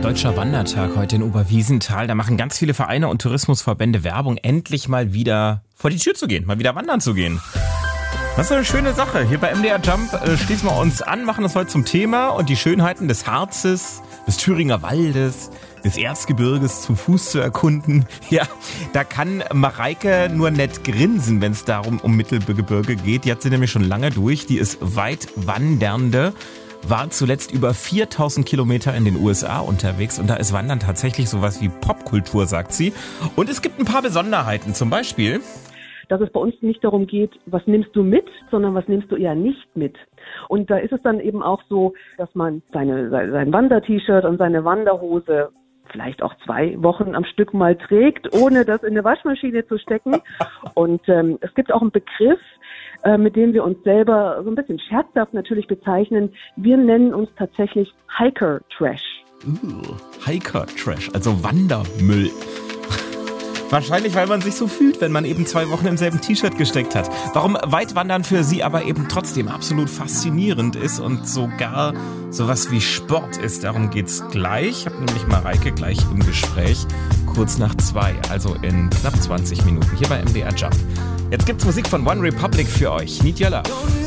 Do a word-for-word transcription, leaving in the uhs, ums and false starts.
Deutscher Wandertag heute in Oberwiesenthal. Da machen ganz viele Vereine und Tourismusverbände Werbung, endlich mal wieder vor die Tür zu gehen, mal wieder wandern zu gehen. Das ist eine schöne Sache. Hier bei M D R Jump äh, schließen wir uns an, machen das heute zum Thema und die Schönheiten des Harzes, des Thüringer Waldes, des Erzgebirges zu Fuß zu erkunden. Ja, da kann Mareike nur nett grinsen, wenn es darum um Mittelgebirge geht. Die hat sie nämlich schon lange durch. Die ist Weitwandernde, war zuletzt über viertausend Kilometer in den U S A unterwegs und da ist Wandern tatsächlich sowas wie Popkultur, sagt sie. Und es gibt ein paar Besonderheiten, zum Beispiel, dass es bei uns nicht darum geht, was nimmst du mit, sondern was nimmst du eher nicht mit. Und da ist es dann eben auch so, dass man seine, sein Wander-T-Shirt und seine Wanderhose vielleicht auch zwei Wochen am Stück mal trägt, ohne das in eine Waschmaschine zu stecken. Und ähm, es gibt auch einen Begriff, äh, mit dem wir uns selber so ein bisschen scherzhaft natürlich bezeichnen. Wir nennen uns tatsächlich Hiker-Trash. Uh, Hiker-Trash, also Wandermüll. Wahrscheinlich, weil man sich so fühlt, wenn man eben zwei Wochen im selben T-Shirt gesteckt hat. Warum Weitwandern für sie aber eben trotzdem absolut faszinierend ist und sogar sowas wie Sport ist, darum geht's gleich. Ich habe nämlich Mareike gleich im Gespräch, kurz nach zwei, also in knapp zwanzig Minuten, hier bei M D R Jump. Jetzt gibt's Musik von One Republic für euch. Need Your Love.